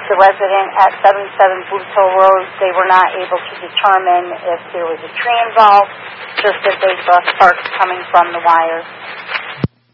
the resident at 77 Booth Hill Road. They were not able to determine if there was a tree involved, just that they saw sparks coming from the wires.